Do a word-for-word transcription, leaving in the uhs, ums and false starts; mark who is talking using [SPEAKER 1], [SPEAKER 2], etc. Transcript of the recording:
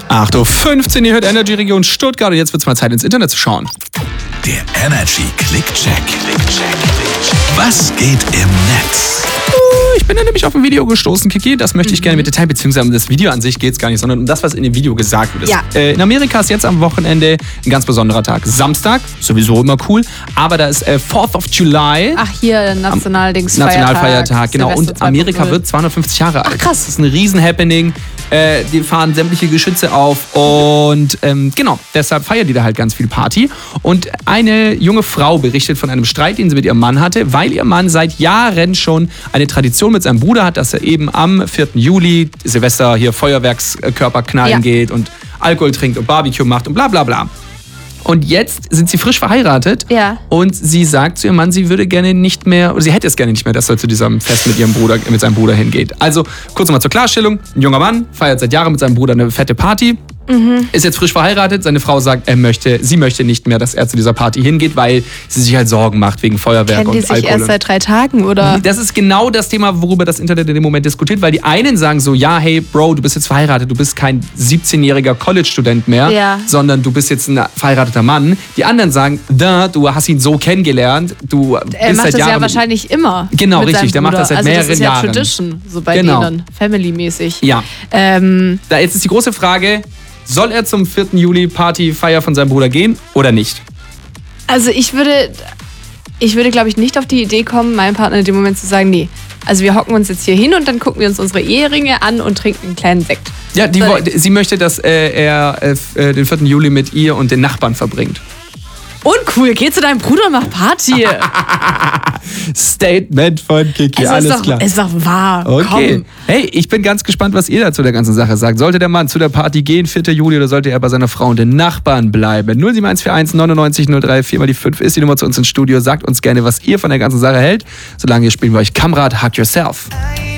[SPEAKER 1] acht Uhr fünfzehn, ihr hört Energy Region Stuttgart und jetzt wird es mal Zeit, ins Internet zu schauen.
[SPEAKER 2] Der Energy Click-Check. Was geht im Netz?
[SPEAKER 1] Ich bin da nämlich auf ein Video gestoßen, Kiki. Das möchte ich gerne mit dir teilen, beziehungsweise um das Video an sich geht es gar nicht, sondern um das, was in dem Video gesagt wird.
[SPEAKER 3] Ja.
[SPEAKER 1] Äh, in Amerika ist jetzt am Wochenende ein ganz besonderer Tag. Samstag, sowieso immer cool, aber da ist äh, fourth of July.
[SPEAKER 3] Ach, hier, Nationaldings
[SPEAKER 1] Nationalfeiertag, genau. Und Amerika wird zweihundertfünfzig Jahre alt.
[SPEAKER 3] Ach, krass.
[SPEAKER 1] Das ist ein Riesen-Happening. Äh, die fahren sämtliche Geschütze auf und ähm, genau, deshalb feiern die da halt ganz viel Party. Und eine junge Frau berichtet von einem Streit, den sie mit ihrem Mann hatte, weil ihr Mann seit Jahren schon eine Tradition mit seinem Bruder hat, dass er eben am vierten Juli, Silvester, hier Feuerwerkskörper knallen
[SPEAKER 3] Ja.
[SPEAKER 1] geht und Alkohol trinkt und Barbecue macht und bla bla bla. Und jetzt sind sie frisch verheiratet
[SPEAKER 3] Ja.
[SPEAKER 1] und sie sagt zu ihrem Mann, sie würde gerne nicht mehr, oder sie hätte es gerne nicht mehr, dass er zu diesem Fest mit ihrem Bruder, mit seinem Bruder hingeht. Also, kurz nochmal zur Klarstellung, ein junger Mann feiert seit Jahren mit seinem Bruder eine fette Party, mhm. ist jetzt frisch verheiratet, seine Frau sagt, er möchte, sie möchte nicht mehr, dass er zu dieser Party hingeht, weil sie sich halt Sorgen macht wegen Feuerwerk
[SPEAKER 3] Kennen die
[SPEAKER 1] und
[SPEAKER 3] sich
[SPEAKER 1] Alkohol.
[SPEAKER 3] erst seit drei Tagen, oder?
[SPEAKER 1] Das ist genau das Thema, worüber das Internet in dem Moment diskutiert, weil die einen sagen so, ja, hey, Bro, du bist jetzt verheiratet, du bist kein siebzehnjähriger College-Student mehr,
[SPEAKER 3] Ja.
[SPEAKER 1] sondern du bist jetzt ein verheirateter Mann. Die anderen sagen, da, du hast ihn so kennengelernt, du
[SPEAKER 3] Er
[SPEAKER 1] bist
[SPEAKER 3] macht
[SPEAKER 1] seit
[SPEAKER 3] das
[SPEAKER 1] Jahren...
[SPEAKER 3] ja wahrscheinlich immer.
[SPEAKER 1] Genau,
[SPEAKER 3] mit
[SPEAKER 1] richtig,
[SPEAKER 3] seinem
[SPEAKER 1] der macht
[SPEAKER 3] Bruder.
[SPEAKER 1] das seit
[SPEAKER 3] also
[SPEAKER 1] mehreren
[SPEAKER 3] das ist ja
[SPEAKER 1] Jahren.
[SPEAKER 3] Tradition, so bei
[SPEAKER 1] Genau.
[SPEAKER 3] denen, Family-mäßig.
[SPEAKER 1] Ja,
[SPEAKER 3] Ähm,
[SPEAKER 1] da jetzt ist die große Frage, soll er zum vierten Juli Partyfeier von seinem Bruder gehen oder nicht?
[SPEAKER 3] also ich würde, ich würde, glaube ich, nicht auf die Idee kommen, meinem Partner in dem Moment zu sagen, nee, also wir hocken uns jetzt hier hin und dann gucken wir uns unsere Eheringe an und trinken einen kleinen Sekt.
[SPEAKER 1] Ja, die,
[SPEAKER 3] So.
[SPEAKER 1] wo- sie möchte, dass äh, er äh, den vierten Juli mit ihr und den Nachbarn verbringt.
[SPEAKER 3] Uncool, geh zu deinem Bruder und mach Party.
[SPEAKER 1] Statement von Kiki,
[SPEAKER 3] Also
[SPEAKER 1] alles
[SPEAKER 3] ist doch,
[SPEAKER 1] klar.
[SPEAKER 3] ist doch wahr.
[SPEAKER 1] Okay.
[SPEAKER 3] Komm.
[SPEAKER 1] Hey, ich bin ganz gespannt, was ihr dazu der ganzen Sache sagt. Sollte der Mann zu der Party gehen, vierten Juli, oder sollte er bei seiner Frau und den Nachbarn bleiben? null sieben eins vier eins neunundneunzig null drei vier mal die fünf ist die Nummer zu uns ins Studio. Sagt uns gerne, was ihr von der ganzen Sache hält. Solange ihr spielen wir euch Kamrad, Hug Yourself.